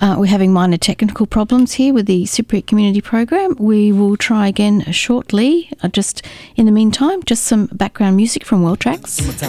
We're having minor technical problems here with the Cypriot Community Program. We will try again shortly. Just in the meantime, just some background music from World Tracks.